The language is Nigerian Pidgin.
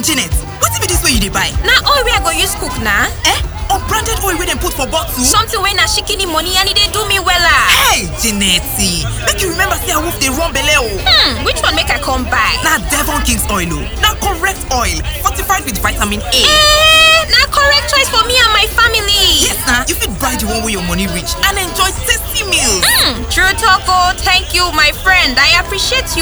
Janet, wetin be dis wey you dey buy? Na oil wey I go use cook na. Unbranded oil wey dem put for bottle? Something wey na shikini money and e dey do me wella. Hey, Janet, make you remember say awoof dey run belle o. Which one make I come buy? Na Devon King's oil o. Na correct oil, fortified with vitamin A. Na correct choice for me and my family. Yes na, you fit buy the one wey your money reach and enjoy tasty meals. True talk o. Thank you, my friend. I appreciate you.